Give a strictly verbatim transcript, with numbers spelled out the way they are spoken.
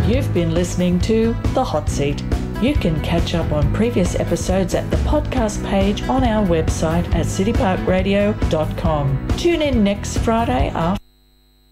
You've been listening to The Hot Seat. You can catch up on previous episodes at the podcast page on our website at city park radio dot com. Tune in next Friday after